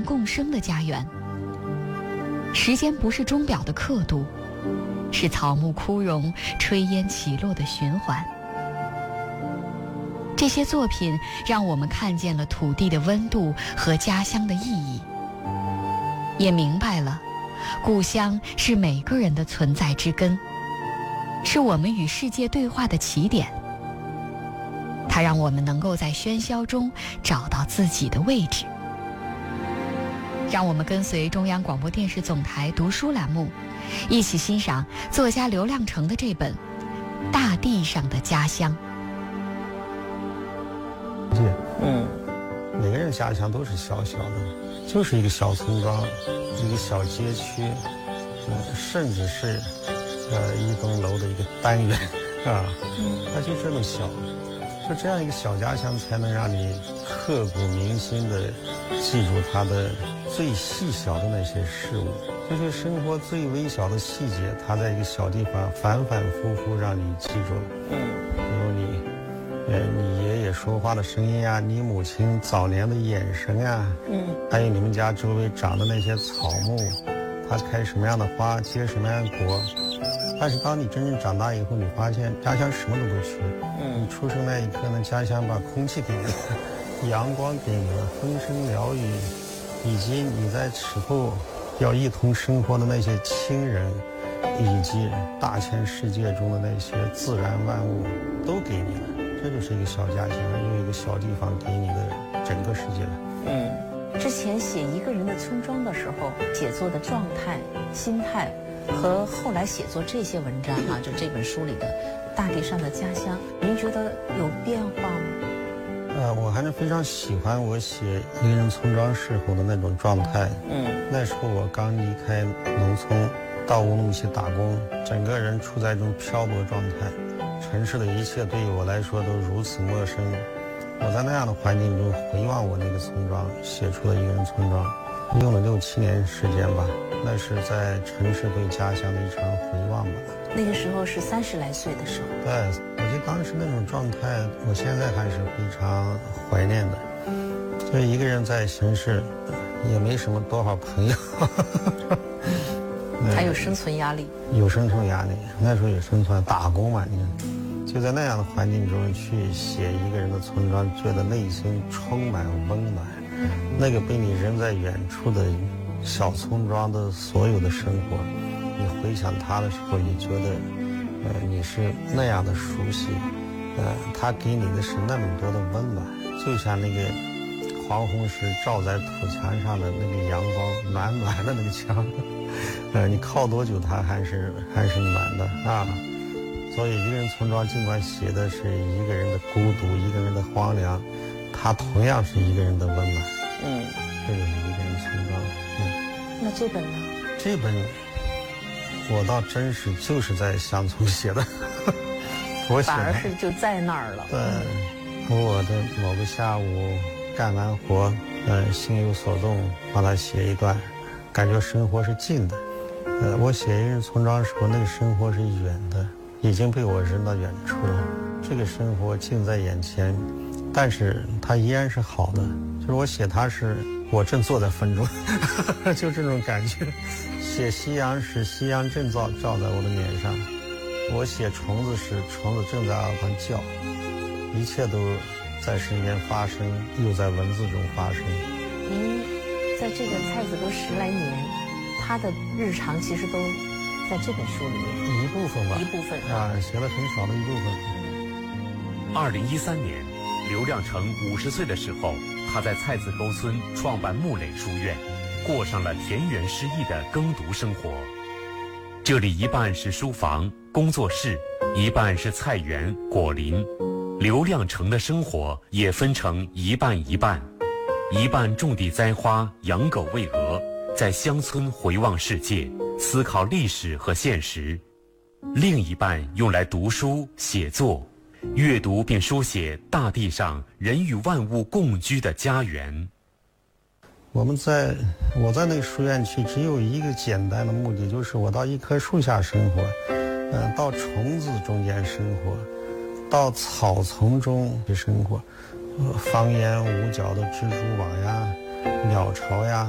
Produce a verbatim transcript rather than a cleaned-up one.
共生的家园。时间不是钟表的刻度，是草木枯荣、炊烟起落的循环。这些作品让我们看见了土地的温度和家乡的意义，也明白了故乡是每个人的存在之根，是我们与世界对话的起点。它让我们能够在喧嚣中找到自己的位置。让我们跟随中央广播电视总台读书栏目，一起欣赏作家刘亮程的这本《大地上的家乡》。 嗯，每个人家乡都是小小的，就是一个小村庄，一个小街区，呃，甚至是呃一栋楼的一个单元啊，它就这么小。就这样一个小家乡，才能让你刻骨铭心的记住它的最细小的那些事物，就是生活最微小的细节，它在一个小地方反反复复让你记住了。嗯，比如你，呃，你爷爷说话的声音啊，你母亲早年的眼神啊，嗯，还有你们家周围长的那些草木，它开什么样的花，结什么样的果。但是当你真正长大以后，你发现家乡什么都不缺。嗯，你出生那一刻呢，家乡把空气给你了，阳光给你了，风声鸟语，以及你在此后要一同生活的那些亲人，以及大千世界中的那些自然万物都给你了。这就是一个小家乡，有一个小地方给你的整个世界。 嗯，之前写一个人的村庄的时候，写作的状态、心态，和后来写作这些文章啊，就这本书里的大地上的家乡，您觉得有变化吗？ 呃，我还是非常喜欢我写一个人村庄时候的那种状态。嗯，那时候我刚离开农村，到乌鲁木齐打工，整个人处在一种漂泊状态，城市的一切对于我来说都如此陌生。我在那样的环境中回望我那个村庄，写出了一个人村庄，用了六七年时间吧。那是在城市对家乡的一场回望吧。 那个时候是三十来岁的时候。 对，我觉得当时那种状态，我现在还是非常怀念的。就一个人在城市，也没什么多少朋友， 还有生存压力。 有生存压力，那时候有生存打工嘛，你就在那样的环境中去写一个人的村庄，觉得内心充满温暖。那个被你人在远处的小村庄的所有的生活，你回想它的时候，也觉得，呃，你是那样的熟悉，呃，它给你的是那么多的温暖，就像那个黄红石照在土墙上的那个阳光，暖暖的那个墙，呃，你靠多久它还是还是暖的啊。所以一个人村庄尽管写的是一个人的孤独，一个人的荒凉，它同样是一个人的温暖。嗯，这就是一个人村庄。嗯， 那这本呢？ 这本我倒真是就是在乡村写的，我写反而是就在那儿了。 对，我的某个下午干完活，呃，心有所动，把它写一段，感觉生活是近的。呃，我写一个人村庄的时候，那个生活是远的，已经被我扔到远处了。这个生活近在眼前，但是它依然是好的。就是我写它是我正坐在风中，就这种感觉。写夕阳时，夕阳正照照在我的脸上；我写虫子时，虫子正在耳旁叫。一切都在身边发生，又在文字中发生。 您在这个蔡子沟十来年，他的日常其实都在这本书里面一部分吧， 一部分啊，写了很少的一部分。 二零一三年，刘亮程五十岁的时候，他在蔡子沟村创办木垒书院，过上了田园诗意的耕读生活。这里一半是书房、工作室，一半是菜园、果林。刘亮程的生活也分成一半一半，一半种地栽花、养狗喂鹅，在乡村回望世界，思考历史和现实；另一半用来读书、写作，阅读并书写大地上人与万物共居的家园。 我们在我在那个书院去，只有一个简单的目的，就是我到一棵树下生活，嗯、呃，到虫子中间生活，到草丛中去生活，呃，方圆五角的蜘蛛网呀、鸟巢呀。